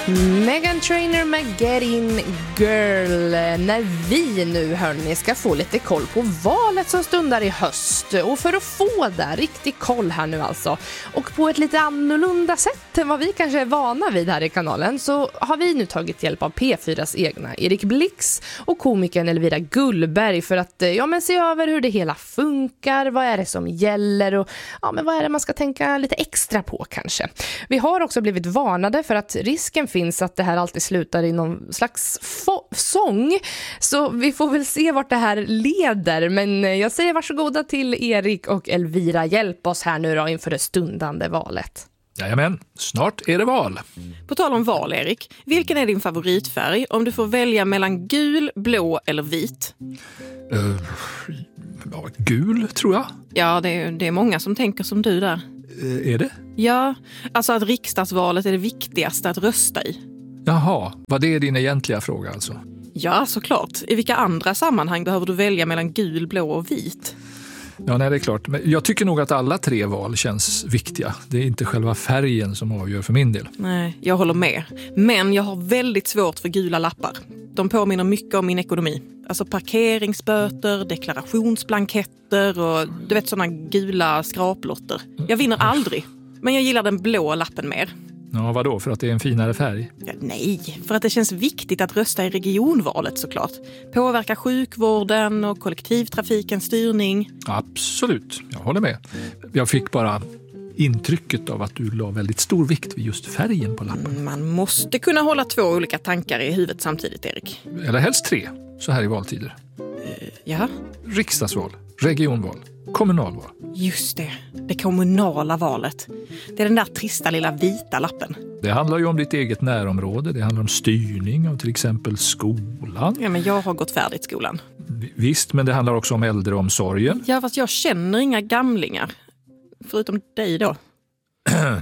Meghan Trainor med Get In Girl. När vi nu hörni ska få lite koll på valet som stundar i höst. Och för att få där riktig koll här nu alltså, och på ett lite annorlunda sätt än vad vi kanske är vana vid här i kanalen, så har vi nu tagit hjälp av P4s egna Erik Blix och komikern Elvira Gullberg för att se över hur det hela funkar, vad är det som gäller och vad är det man ska tänka lite extra på kanske. Vi har också blivit varnade för att risken finns att det här alltid slutar i någon slags sång. Så vi får väl se vart det här leder. Men jag säger varsågoda till Erik och Elvira. Hjälp oss här nu då inför det stundande valet. Jajamän, snart är det val. På tal om val, Erik. Vilken är din favoritfärg om du får välja mellan gul, blå eller vit? Gul, tror jag. Ja, det är många som tänker som du där. Är det? Ja, alltså att riksdagsvalet är det viktigaste att rösta i. Jaha, vad det är din egentliga fråga alltså? Ja, såklart. I vilka andra sammanhang behöver du välja mellan gul, blå och vit? Ja, nej, det är klart. Men jag tycker nog att alla tre val känns viktiga. Det är inte själva färgen som avgör för min del. Nej, jag håller med. Men jag har väldigt svårt för gula lappar. De påminner mycket om min ekonomi. Alltså parkeringsböter, deklarationsblanketter och du vet sådana gula skraplotter. Jag vinner aldrig. Men jag gillar den blå lappen mer. Ja, vadå? För att det är en finare färg? Ja, nej, för att det känns viktigt att rösta i regionvalet såklart. Påverka sjukvården och kollektivtrafikens styrning. Absolut, jag håller med. Jag fick bara intrycket av att du la väldigt stor vikt vid just färgen på lappen. Man måste kunna hålla två olika tankar i huvudet samtidigt, Erik. Eller helst tre, så här i valtider. Ja. Riksdagsval, regionval, kommunalval. Just det kommunala valet. Det är den där trista lilla vita lappen. Det handlar ju om ditt eget närområde. Det handlar om styrning av till exempel skolan. Ja, men jag har gått färdigt skolan. Visst, men det handlar också om äldreomsorgen. Ja, fast jag känner inga gamlingar. Förutom dig då.